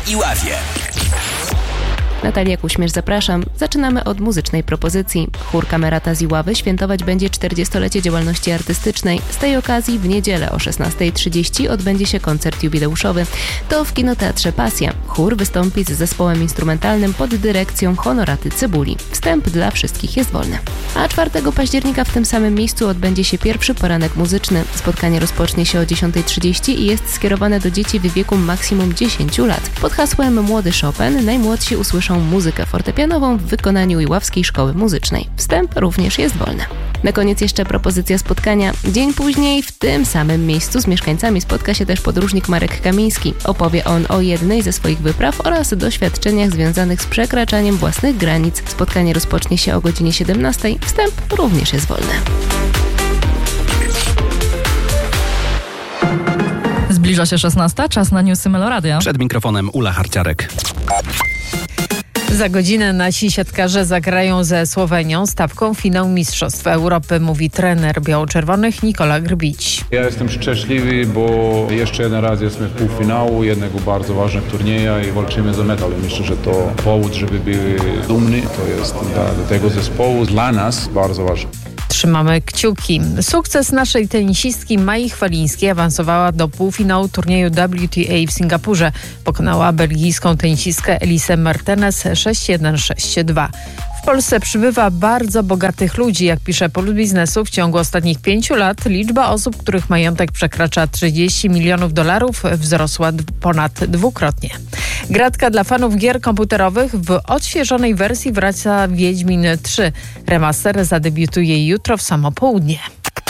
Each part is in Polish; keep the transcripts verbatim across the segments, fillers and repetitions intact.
Iławie. Natalia Kuśmierz, zapraszam. Zaczynamy od muzycznej propozycji. Chór Kamerata z Iławy świętować będzie czterdziestolecie działalności artystycznej. Z tej okazji w niedzielę o szesnasta trzydzieści odbędzie się koncert jubileuszowy. To w Kinoteatrze Pasja. Chór wystąpi z zespołem instrumentalnym pod dyrekcją Honoraty Cybuli. Wstęp dla wszystkich jest wolny. A czwartego października w tym samym miejscu odbędzie się pierwszy poranek muzyczny. Spotkanie rozpocznie się o dziesiąta trzydzieści i jest skierowane do dzieci w wieku maksimum dziesięć lat. Pod hasłem Młody Chopin najmłodsi usłyszą muzykę fortepianową w wykonaniu Iławskiej Szkoły Muzycznej. Wstęp również jest wolny. Na koniec jeszcze propozycja spotkania. Dzień później w tym samym miejscu z mieszkańcami spotka się też podróżnik Marek Kamiński. Opowie on o jednej ze swoich wypraw oraz doświadczeniach związanych z przekraczaniem własnych granic. Spotkanie rozpocznie się o godzinie siedemnastej. Wstęp również jest wolny. Zbliża się szesnasta, czas na newsy Meloradia. Przed mikrofonem Ula Harciarek. Za godzinę nasi siatkarze zagrają ze Słowenią stawką finał Mistrzostw Europy, mówi trener biało-czerwonych Nikola Grbić. Ja jestem szczęśliwy, bo jeszcze jeden raz jesteśmy w półfinału jednego bardzo ważnego turnieja i walczymy za medal. Myślę, że to powód, żeby były dumni, to jest dla, dla tego zespołu, dla nas bardzo ważne. Trzymamy kciuki. Sukces naszej tenisistki Mai Chwalińskiej awansowała do półfinału turnieju W T A w Singapurze. Pokonała belgijską tenisistkę Elisę Mertens sześć jeden sześć dwa. W Polsce przybywa bardzo bogatych ludzi. Jak pisze Puls Biznesu, w ciągu ostatnich pięciu lat liczba osób, których majątek przekracza trzydzieści milionów dolarów, wzrosła d- ponad dwukrotnie. Gratka dla fanów gier komputerowych. W odświeżonej wersji wraca Wiedźmin trzy. Remaster zadebiutuje jutro w samo południe.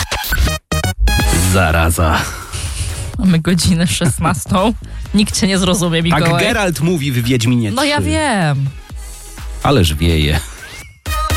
Zaraza. Mamy godzinę szesnastą. Nikt cię nie zrozumie, Mikołaj. Tak Geralt mówi w Wiedźminie trzy. No ja wiem. Ależ wieje.